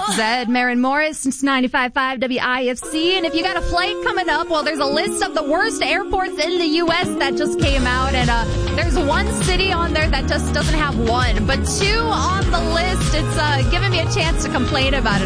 Zed Marin Morris, 95.5 WIFC. And if you got a flight coming up, well, there's a list of the worst airports in the U.S. that just came out. And there's one city on there that just doesn't have one, but two on the list. It's giving me a chance to complain about it.